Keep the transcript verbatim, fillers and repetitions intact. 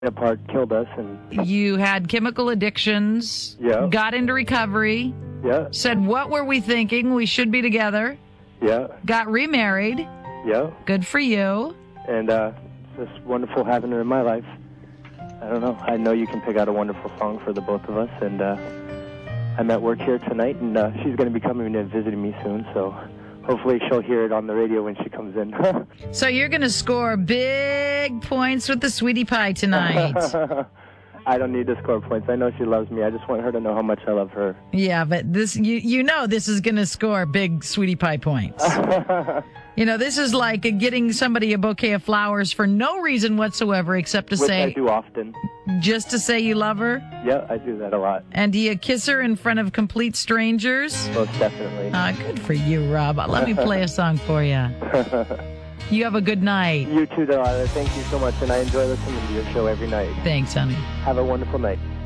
apart killed us, and You had chemical addictions. Yeah. Got into recovery. yeah, Said, what were we thinking? We should be together. yeah, Got remarried. yeah, Good for you. and uh, it's just wonderful having her in my life. I don't know. I know you can pick out a wonderful song for the both of us, and uh, I'm at work here tonight, and uh, she's going to be coming and visiting me soon, so hopefully she'll hear it on the radio when she comes in. So you're going to score big points with the sweetie pie tonight. I don't need to score points. I know she loves me. I just want her to know how much I love her. Yeah, but this you you know this is going to score big sweetie pie points. You know, this is like getting somebody a bouquet of flowers for no reason whatsoever except to Which say, I do often. just to say you love her. Yeah, I do that a lot. And do you kiss her in front of complete strangers? Most definitely. Ah, good for you, Rob. Let me play a song for you. You have a good night. You too, Delilah. Thank you so much, and I enjoy listening to your show every night. Thanks, honey. Have a wonderful night.